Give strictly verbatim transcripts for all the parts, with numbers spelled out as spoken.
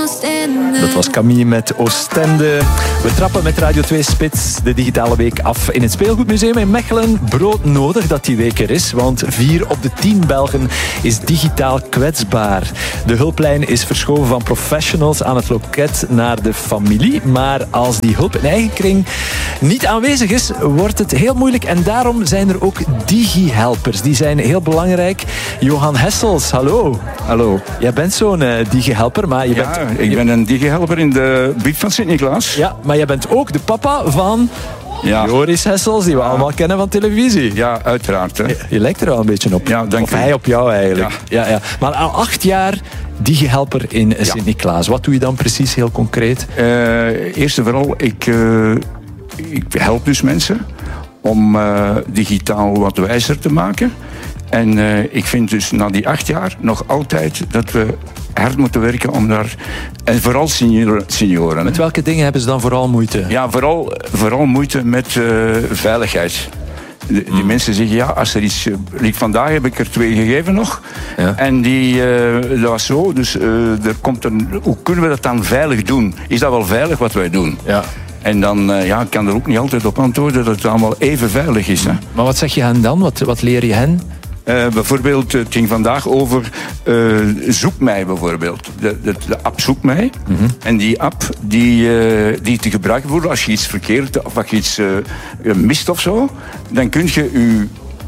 Dat was Camille met Oostende. We trappen met Radio twee Spits de digitale week af in het Speelgoedmuseum in Mechelen. Broodnodig dat die week er is, want vier op de tien Belgen is digitaal kwetsbaar. De hulplijn is verschoven van professionals aan het loket naar de familie. Maar als die hulp in eigen kring niet aanwezig is, wordt het heel moeilijk. En daarom zijn er ook digi-helpers. Die zijn heel belangrijk. Johan Hessels, hallo. Hallo. Jij bent zo'n uh, digi-helper, maar je ja, bent... ik ben een digi-helper in de buurt van Sint-Niklaas. Ja, maar jij bent ook de papa van ja. Joris Hessels, die we ja. allemaal kennen van televisie. Ja, uiteraard. Hè. Je, je lijkt er wel een beetje op. Ja, dank of u. hij op jou eigenlijk. Ja. Ja, ja. Maar al acht jaar digi-helper in ja. Sint-Niklaas. Wat doe je dan precies heel concreet? Uh, eerst en vooral, ik, uh, ik help dus mensen om uh, digitaal wat wijzer te maken. En uh, ik vind dus na die acht jaar nog altijd dat we hard moeten werken om daar... En vooral senioren. senioren met welke dingen hebben ze dan vooral moeite? Ja, vooral, vooral moeite met uh, veiligheid. De, die mm. mensen zeggen, ja, als er iets... Uh, vandaag heb ik er twee gegeven nog. Ja. En die, uh, dat was zo. Dus uh, er komt een... Hoe kunnen we dat dan veilig doen? Is dat wel veilig wat wij doen? Ja. En dan uh, ja, ik kan er ook niet altijd op antwoorden dat het allemaal even veilig is. Hè. Maar wat zeg je hen dan? Wat, wat leer je hen? Uh, bijvoorbeeld, het ging vandaag over uh, Zoek mij bijvoorbeeld. De, de, de app Zoek mij. Mm-hmm. En die app die, uh, die te gebruiken wordt als je iets verkeerd of als je iets uh, mist of zo, dan kun je je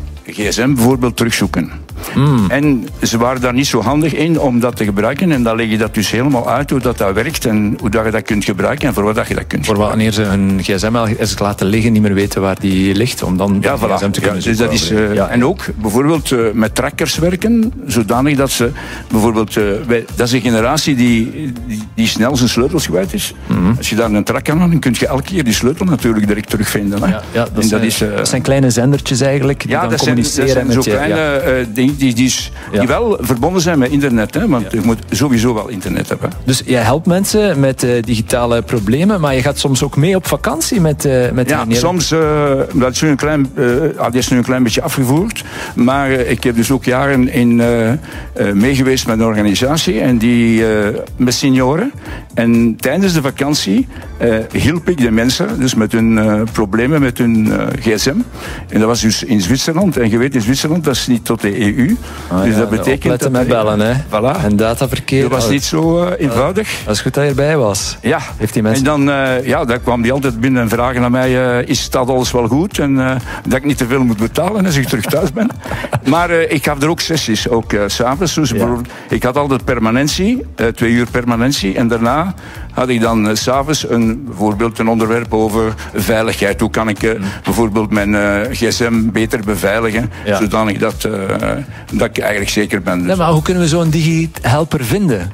gsm bijvoorbeeld terugzoeken. Mm. En ze waren daar niet zo handig in om dat te gebruiken. En dan leg je dat dus helemaal uit hoe dat, dat werkt en hoe dat je dat kunt gebruiken en voor wat dat je dat kunt voor gebruiken. Wanneer ze hun gsm al eens laten liggen, niet meer weten waar die ligt, om dan ja, de voilà. gsm te kunnen ja, dus dat is, uh, ja. En ook bijvoorbeeld uh, met trackers werken, zodanig dat ze bijvoorbeeld... Uh, wij, dat is een generatie die, die, die snel zijn sleutels kwijt is. Mm-hmm. Als je daar een track aan hebt, dan kun je elke keer die sleutel natuurlijk direct terugvinden. Hè? Ja, ja, dat, en zijn, dat, is, uh, dat zijn kleine zendertjes eigenlijk, die ja, dan dat communiceren zijn, dat zijn met zo je. kleine Ja. uh, dingen die, die, die ja. wel verbonden zijn met internet. Hè? Want ja. je moet sowieso wel internet hebben. Dus jij helpt mensen met uh, digitale problemen, maar je gaat soms ook mee op vakantie met, uh, met ja, die soms, uh, dat is nu een klein, uh, dat is nu een klein beetje afgevoerd. Maar uh, ik heb dus ook jaren in, uh, uh, meegeweest met een organisatie en die, uh, met senioren. En tijdens de vakantie uh, hielp ik de mensen dus met hun uh, problemen met hun uh, gsm. En dat was dus in Zwitserland. En je weet, in Zwitserland, dat is niet tot de E U. Ah, dus ja, dat betekent opletten met bellen, hè. Voilà. En dataverkeer. Dat was niet zo uh, eenvoudig. Uh, dat is goed dat je erbij was. Ja. Heeft die mensen... En dan, uh, ja, dan kwam die altijd binnen en vragen aan mij, uh, is dat alles wel goed? En uh, dat ik niet te veel moet betalen als ik terug thuis ben. Maar uh, ik gaf er ook sessies, ook uh, s'avonds. Dus ja. Ik had altijd permanentie, uh, twee uur permanentie. En daarna had ik dan uh, s'avonds een, bijvoorbeeld een onderwerp over veiligheid. Hoe kan ik uh, mm. bijvoorbeeld mijn uh, gsm beter beveiligen, ja. zodanig dat, uh, dat ik eigenlijk zeker ben. Dus. Nee, maar hoe kunnen we zo'n digi-helper vinden?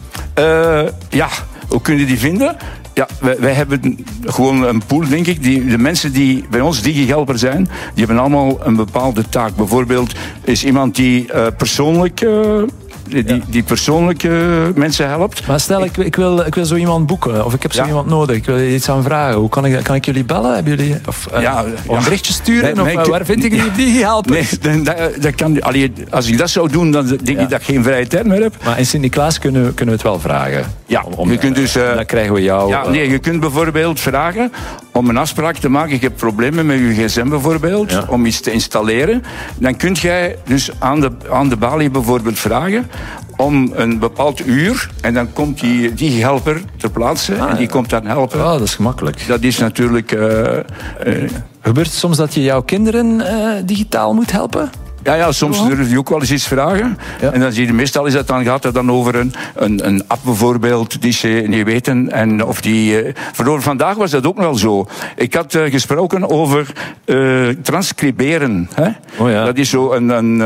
Uh, ja, hoe kun je die vinden? Ja, wij, wij hebben gewoon een pool, denk ik. Die, de mensen die bij ons digi-helper zijn, die hebben allemaal een bepaalde taak. Bijvoorbeeld is iemand die uh, persoonlijk... Uh, Die, ja. die persoonlijke mensen helpt. Maar stel, ik, ik, wil, ik wil zo iemand boeken, of ik heb zo ja. iemand nodig, ik wil je iets aan vragen. Hoe kan ik, kan ik jullie bellen? Hebben jullie, of uh, ja, of een berichtje sturen? Nee, nee, of, uh, waar vind ik die, die helpers? Nee, dat, dat kan, allee, als ik dat zou doen, dan denk ja. ik dat ik geen vrije tijd meer heb. Maar in Sint-Niklaas kunnen, kunnen we het wel vragen. Ja, om, om, je kunt dus... Uh, dan krijgen we jou... Ja, nee, je kunt bijvoorbeeld vragen om een afspraak te maken. Ik heb problemen met je gsm bijvoorbeeld, ja. om iets te installeren. Dan kun jij dus aan de, aan de balie bijvoorbeeld vragen om een bepaald uur, en dan komt die, die helper ter plaatse ah, en die ja. komt dan helpen. Oh, dat is gemakkelijk. Dat is natuurlijk... Uh, uh, Gebeurt het soms dat je jouw kinderen uh, digitaal moet helpen? Ja, ja, soms oh. durf je ook wel eens iets vragen. Ja. En dan zie je, meestal is dat dan, gaat het dan over een, een, een app bijvoorbeeld, die ze niet weten. En of die, uh, voor vandaag was dat ook wel zo. Ik had uh, gesproken over uh, transcriberen. Hè? Oh ja. Dat is zo een... een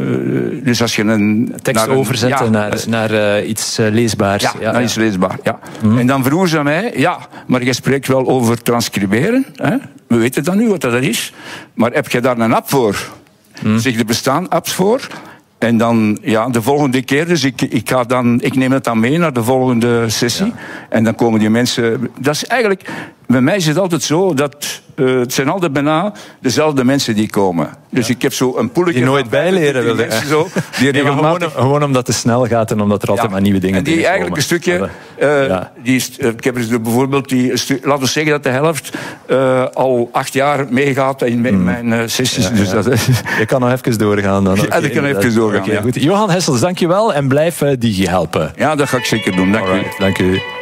uh, dus als je een... tekst naar overzetten een, ja, naar, naar uh, iets uh, leesbaars. Ja, ja, naar ja. iets leesbaar, ja. Mm. En dan vroegen ze mij, ja, maar je spreekt wel over transcriberen. Hè? We weten dan nu wat dat is. Maar heb je daar een app voor? Hmm. Zeg, er bestaan apps voor. En dan, ja, de volgende keer, dus ik, ik, ga dan, ik neem het dan mee naar de volgende sessie. Ja. En dan komen die mensen... Dat is eigenlijk... Bij mij is het altijd zo dat... Uh, het zijn altijd bijna dezelfde mensen die komen. Dus ja. ik heb zo een poeletje... Die nooit bijleren willen. Zo, die nee, gewoon, gewoon omdat het snel gaat en omdat er altijd ja. maar nieuwe dingen en die eigenlijk een stukje Uh, ja. die is, uh, ik heb er bijvoorbeeld, die, laten we zeggen dat de helft uh, al acht jaar meegaat in mijn, mm. mijn uh, sessies. Ja, dus ja. Dat, je kan nog even doorgaan. Dan. Ja, Okay, ik kan even doorgaan. Okay, ja. goed. Johan Hessels, dank je wel en blijf uh, Digi helpen. Ja, dat ga ik zeker doen. Dank Alright, u. Dank u.